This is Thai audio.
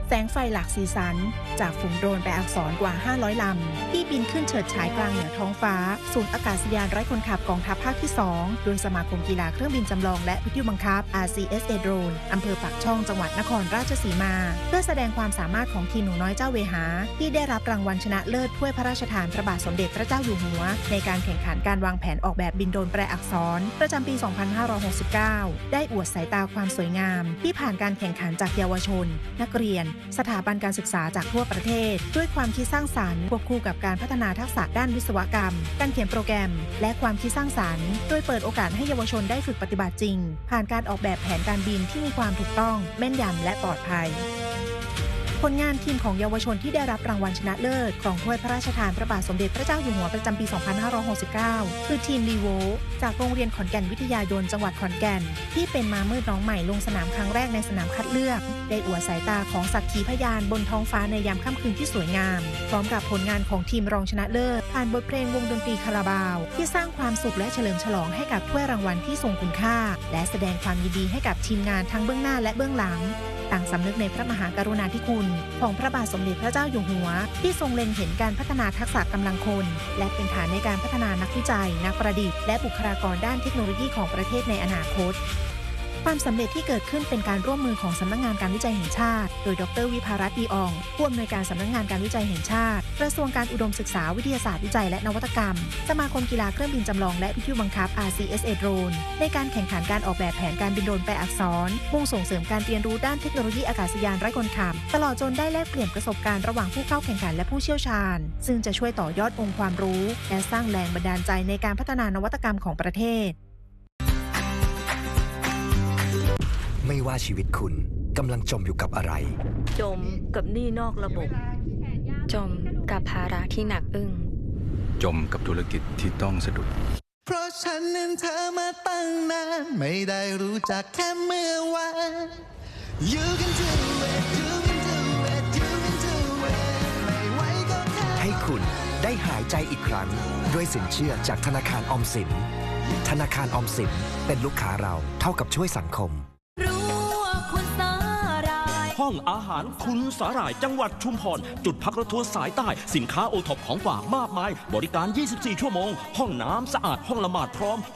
แสงไฟหลากสีสันจากฝูงโดรนแปลอักษรกว่า500ลำที่บินขึ้นเฉิดฉายกลางเหนือท้องฟ้าศูนย์อากาศยานไร้คนขับกองทัพภาคที่2โดยสมาคมกีฬาเครื่องบินจำลองและวิทยุบังคับ RCSA Drone อำเภอปากช่องจังหวัดนครราชสีมาเพื่อแสดงความสามารถของทีมหนูน้อยเจ้าเวหาที่ได้รับรางวัลชนะเลิศถ้วยพระราชทานพระบาทสมเด็จพระเจ้าอยู่หัวในการแข่งขันการวางแผนออกแบบบินโดรนแปลอักษรประจำปี 2569 ได้อวดสายตาความสวยงามที่ผ่านการแข่งขันจากเยาวชนนักเรียนสถาบันการศึกษาจากทั่วประเทศด้วยความคิดสร้างสรรค์ควบคู่กับการพัฒนาทักษะด้านวิศวกรรมการเขียนโปรแกรมและความคิดสร้างสรรค์โดยเปิดโอกาสให้เยาวชนได้ฝึกปฏิบัติจริงผ่านการออกแบบแผนการบินที่มีความถูกต้องแม่นยำและปลอดภัยผลงานทีมของเยาวชนที่ได้รับรางวัลชนะเลิศของถ้วยพระราชทานพระบาทสมเด็จพระเจ้าอยู่หัวประจำปี 2569 คือทีมลีโวจากโรงเรียนขอนแก่นวิทยายนจังหวัดขอนแก่นที่เป็นม้ามืดน้องใหม่ลงสนามครั้งแรกในสนามคัดเลือกได้อวดสายตาของสักขีพยานบนท้องฟ้าในยามค่ำคืนที่สวยงามพร้อมกับผลงานของทีมรองชนะเลิศผ่านบทเพลงวงดนตรีคาราบาวที่สร้างความสุขและเฉลิมฉลองให้กับถ้วยรางวัลที่ทรงคุณค่าและแสดงความยินดีให้กับทีมงานทั้งเบื้องหน้าและเบื้องหลังต่างสำนึกในพระมหากรุณาธิคุณของพระบาทสมเด็จพระเจ้าอยู่หัวที่ทรงเล็งเห็นการพัฒนาทักษะกำลังคนและเป็นฐานในการพัฒนานักวิจัยนักประดิษฐ์และบุคลากรด้านเทคโนโลยีของประเทศในอนาคตความสำเร็จที่เกิดขึ้นเป็นการร่วมมือของสำนักงานการวิจัยแห่งชาติโดยดร.วิภารัตน์ ดีอ่องผู้อำนวยการสำนักงานการวิจัยแห่งชาติกระทรวงการอุดมศึกษาวิทยาศาสตร์วิจัยและนวัตกรรมสมาคมกีฬาเครื่องบินจำลองและวิทยุบังคับ RCSA Drone ในการแข่งขันการออกแบบแผนการบินโดรนแปลอักษรมุ่งส่งเสริมการเรียนรู้ด้านเทคโนโลยีอากาศยานไร้คนขับตลอดจนได้แลกเปลี่ยนประสบการณ์ระหว่างผู้เข้าแข่งขันและผู้เชี่ยวชาญซึ่งจะช่วยต่อยอดองค์ความรู้และสร้างแรงบันดาลใจในการพัฒนานวัตกรรมของประเทศไม่ว่าชีวิตคุณกำลังจมอยู่กับอะไรจมกับหนี้นอกระบบจมกับภาระที่หนักอึ้งจมกับธุรกิจที่ต้องสะดุดเพราะฉันนั้นเธอมาตั้งนานไม่ได้รู้จักแค่เมื่อวาน You can do it You can do it You can do it ไม่ไหวก็แค่ให้คุณได้หายใจอีกครั้งด้วยสินเชื่อจากธนาคารออมสินธนาคารออมสินเป็นลูกค้าเราเท่ากับช่วยสังคมห้องอาหารคุณสาหร่ายจังหวัดชุมพรจุดพักรถทัวร์สายใต้สินค้าโอท็อปของฝากมากมายบริการ24ชั่วโมงห้องน้ำสะอาดห้องละหมาดพร้อม